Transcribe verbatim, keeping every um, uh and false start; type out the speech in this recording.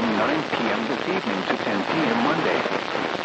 from nine p m this evening to ten p m Monday.